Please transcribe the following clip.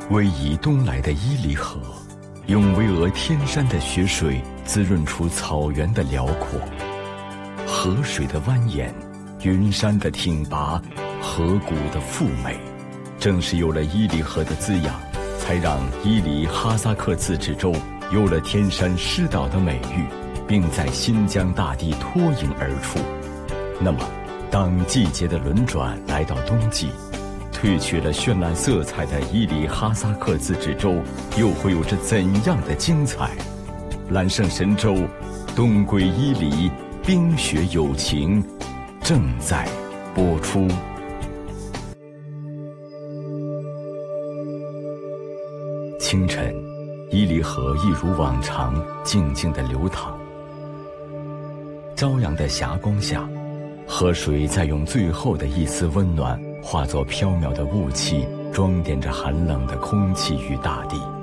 逶迤东来的伊犁河，用巍峨天山的雪水滋润出草原的辽阔。河水的蜿蜒，云山的挺拔，河谷的富美，正是有了伊犁河的滋养，才让伊犁哈萨克自治州有了天山诗岛的美誉，并在新疆大地脱颖而出。那么，当季节的轮转来到冬季，褪去了绚烂色彩的伊犁哈萨克自治州又会有着怎样的精彩？揽胜神州，东归伊犁，冰雪有情，正在播出。清晨，伊犁河一如往常静静地流淌。朝阳的霞光下，河水在用最后的一丝温暖化作飘渺的雾气，装点着寒冷的空气与大地。